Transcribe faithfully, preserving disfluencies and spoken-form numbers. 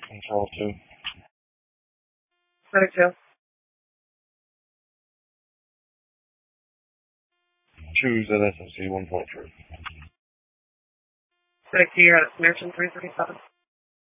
Control two. Center two. Two Z S M C one point three. Center two, you're at Merchant three thirty-seven.